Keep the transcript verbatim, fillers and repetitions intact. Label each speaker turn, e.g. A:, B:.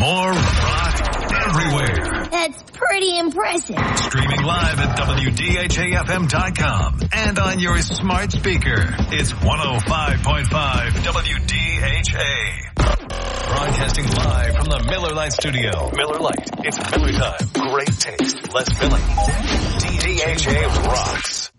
A: More rock everywhere.
B: That's pretty impressive.
A: Streaming live at W D H A F M dot com and on your smart speaker. It's one oh five point five W D H A. Broadcasting live from the Miller Lite studio. Miller Lite. It's Miller time. Great taste. Less filling. D H A rocks.